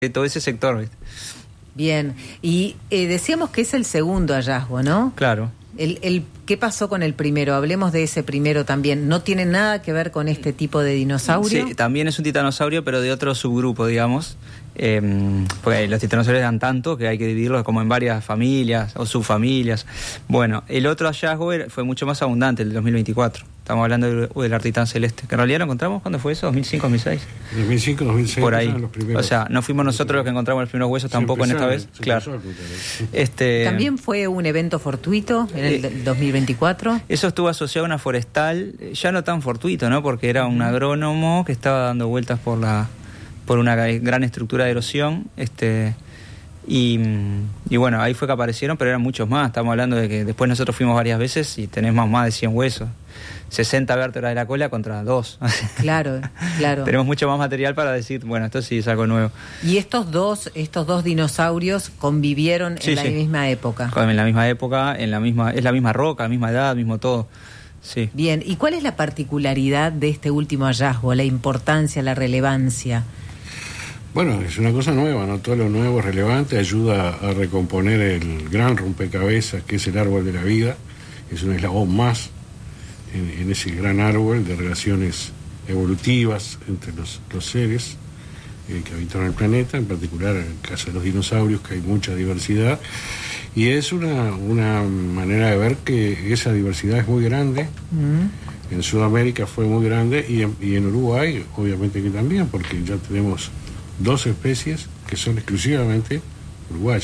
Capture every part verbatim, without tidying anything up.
todo ese sector, ¿viste? Bien, y eh, decíamos que es el segundo hallazgo, ¿no? Claro. El, el, ¿Qué pasó con el primero? Hablemos de ese primero también. ¿No tiene nada que ver con este tipo de dinosaurio? Sí, también es un titanosaurio, pero de otro subgrupo, digamos. Eh, porque los titanosaurios eran tantos que hay que dividirlos como en varias familias o subfamilias. Bueno, el otro hallazgo era, fue mucho más abundante, el del dos mil veinticuatro. Estamos hablando del, del Artitán celeste, que en realidad lo encontramos, ¿cuándo fue eso? ¿dos mil cinco, dos mil seis? dos mil cinco, dos mil seis. Por ahí. Los primeros, o sea, no fuimos nosotros los que encontramos los primeros huesos tampoco en esta vez. Claro. Este, ¿También fue un evento fortuito en el eh, dos mil veinticuatro? Eso estuvo asociado a una forestal, ya no tan fortuito, ¿no? Porque era un agrónomo que estaba dando vueltas por la por una gran estructura de erosión, este y, y bueno, ahí fue que aparecieron, pero eran muchos más. Estamos hablando de que después nosotros fuimos varias veces y tenemos más de cien huesos. sesenta vértebras de la cola contra dos. Claro, claro. Tenemos mucho más material para decir, bueno, esto sí es algo nuevo. ¿Y estos dos, estos dos dinosaurios convivieron sí, en la sí. misma época? En la misma época, en la misma, es la misma roca, la misma edad, mismo todo. Sí. Bien, ¿y cuál es la particularidad de este último hallazgo, la importancia, la relevancia? Bueno, es una cosa nueva, ¿no? Todo lo nuevo es relevante, ayuda a recomponer el gran rompecabezas que es el árbol de la vida. Es un eslabón más en, en ese gran árbol de relaciones evolutivas entre los, los seres eh, que habitan el planeta, en particular en el caso de los dinosaurios, que hay mucha diversidad. Y es una, una manera de ver que esa diversidad es muy grande. Mm. En Sudamérica fue muy grande y en, y en Uruguay obviamente que también, porque ya tenemos dos especies que son exclusivamente uruguayas.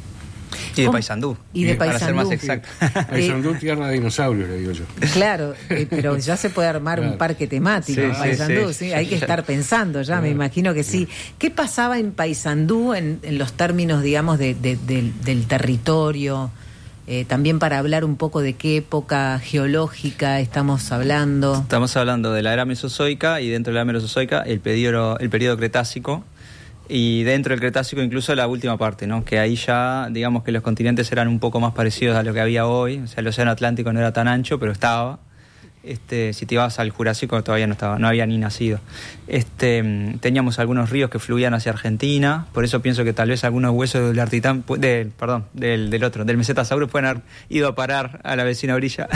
Y de Paysandú. Y de Paysandú. Para ser más exacto. Paysandú, tierra de dinosaurios, le digo yo. Claro, eh, pero ya se puede armar claro. un parque temático sí, en Paysandú, sí, sí, sí. Hay que estar pensando ya, claro. me imagino que sí. ¿Qué pasaba en Paysandú en, en los términos, digamos, de, de, de, del territorio? Eh, también para hablar un poco de qué época geológica estamos hablando. Estamos hablando de la era mesozoica y dentro de la era mesozoica el periodo, el periodo cretácico. Y dentro del Cretácico incluso la última parte, ¿no? Que ahí ya, digamos que los continentes eran un poco más parecidos a lo que había hoy. O sea, el océano Atlántico no era tan ancho, pero estaba. Este, si te ibas al Jurásico todavía no estaba, no había ni nacido. Este, teníamos algunos ríos que fluían hacia Argentina, por eso pienso que tal vez algunos huesos del Artitán, del, perdón, del, del otro, del Mesetasaurus pueden haber ido a parar a la vecina orilla.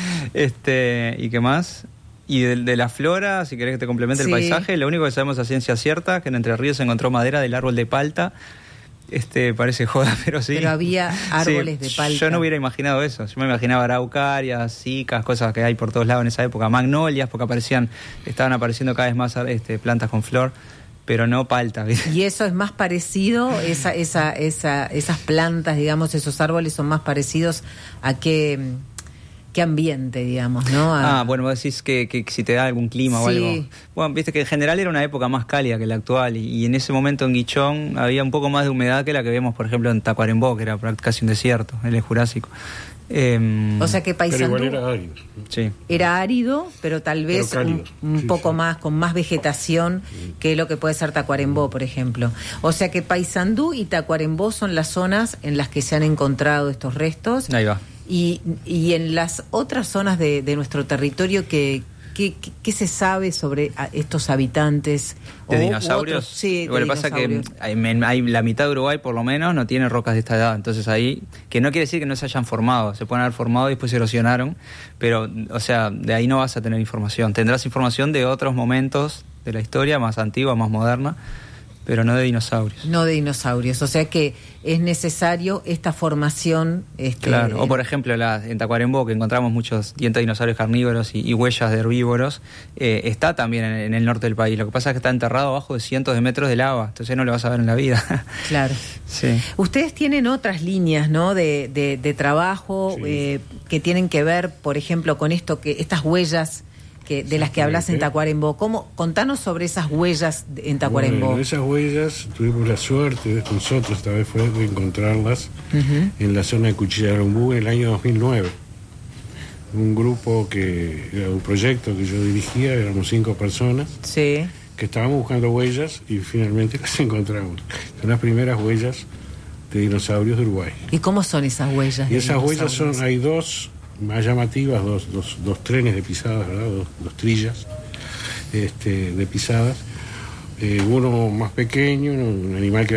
este, ¿y qué más? Y de, de la flora, si querés que te complemente sí. el paisaje, lo único que sabemos a ciencia cierta, que en Entre Ríos se encontró madera del árbol de palta. Este, parece joda, pero sí. Pero había árboles sí. de palta. Yo no hubiera imaginado eso. Yo me imaginaba araucarias, cicas, cosas que hay por todos lados en esa época. Magnolias, porque aparecían, estaban apareciendo cada vez más este, plantas con flor, pero no palta. ¿Viste? Y eso es más parecido, esa, esa, esa, esas plantas, digamos, esos árboles son más parecidos a qué... qué ambiente, digamos, ¿no? A... Ah, bueno, vos decís que, que, que si te da algún clima sí. o algo. Bueno, viste que en general era una época más cálida que la actual y, y en ese momento en Guichón había un poco más de humedad que la que vemos, por ejemplo, en Tacuarembó, que era casi un desierto, en el Jurásico. Eh, o sea que Paysandú pero igual era árido. Sí. Era árido, pero tal vez pero un, un sí, poco sí. más, con más vegetación sí. que lo que puede ser Tacuarembó, por ejemplo. O sea que Paysandú y Tacuarembó son las zonas en las que se han encontrado estos restos. Ahí va. Y, y en las otras zonas de, de nuestro territorio, ¿qué, qué, qué, qué se sabe sobre estos habitantes? ¿De o, dinosaurios? Otros, sí, lo que pasa es que hay, hay, la mitad de Uruguay, por lo menos, no tiene rocas de esta edad. Entonces ahí, que no quiere decir que no se hayan formado. Se pueden haber formado y después se erosionaron. Pero, o sea, de ahí no vas a tener información. Tendrás información de otros momentos de la historia, más antigua, más moderna, pero no de dinosaurios. No de dinosaurios, o sea que es necesario esta formación. Este, claro, o por ejemplo la, en Tacuarembó, que encontramos muchos dientes de dinosaurios carnívoros y, y huellas de herbívoros, eh, está también en, en el norte del país. Lo que pasa es que está enterrado abajo de cientos de metros de lava, entonces no lo vas a ver en la vida. Claro. Sí. Ustedes tienen otras líneas, ¿no? de, de, de trabajo sí. eh, que tienen que ver, por ejemplo, con esto, que estas huellas que, de las que hablas en Tacuarembó. ¿Cómo? Contanos sobre esas huellas en Tacuarembó. Bueno, esas huellas tuvimos la suerte de nosotros, esta vez fue de encontrarlas uh-huh. en la zona de Cuchillaramumbú en el año dos mil nueve. Un grupo que era un proyecto que yo dirigía, éramos cinco personas sí. que estábamos buscando huellas y finalmente las encontramos. Son las primeras huellas de dinosaurios de Uruguay. ¿Y cómo son esas huellas? Y esas huellas son, hay dos más llamativas, dos, dos, dos trenes de pisadas, ¿verdad? Dos, dos trillas este, de pisadas. eh, uno más pequeño, un animal que